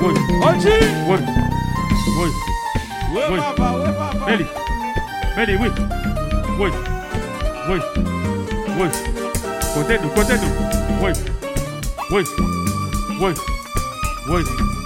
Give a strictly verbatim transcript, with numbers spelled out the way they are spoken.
Oui. Oji. Oui. Oui. Oui, Oui. papa, oui, papa. Meli. Meli, oui. Oui. Oui. Oui. Côté nous, côté nous. Oui. Oui. Oui. Oui.